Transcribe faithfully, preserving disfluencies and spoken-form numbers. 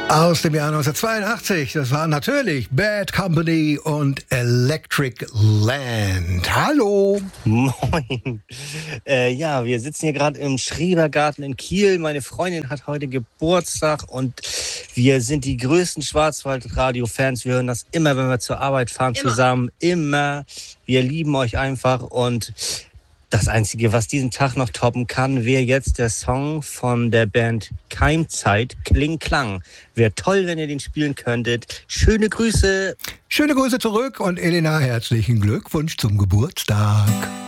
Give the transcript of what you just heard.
Aus dem Jahr neunzehnhundertzweiundachtzig, das waren natürlich Bad Company und Electric Land. Hallo. Moin. Äh, ja, wir sitzen hier gerade im Schrebergarten in Kiel. Meine Freundin hat heute Geburtstag und wir sind die größten Schwarzwaldradio-Fans. Wir hören das immer, wenn wir zur Arbeit fahren, Immer. zusammen. Immer. Wir lieben euch einfach und das Einzige, was diesen Tag noch toppen kann, wäre jetzt der Song von der Band Keimzeit, Kling Klang. Wäre toll, wenn ihr den spielen könntet. Schöne Grüße. Schöne Grüße zurück und Elena, herzlichen Glückwunsch zum Geburtstag.